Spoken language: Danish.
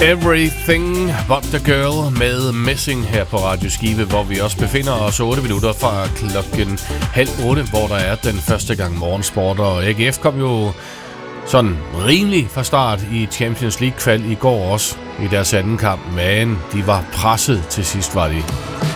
Everything But The Girl med Messing her på Radio Skive, hvor vi også befinder os 8 minutter fra klokken 7:30, hvor der er den første gang morgensport. Og AGF kom jo sådan rimelig fra start i Champions League-kval i går også i deres anden kamp, men de var presset til sidst, var de.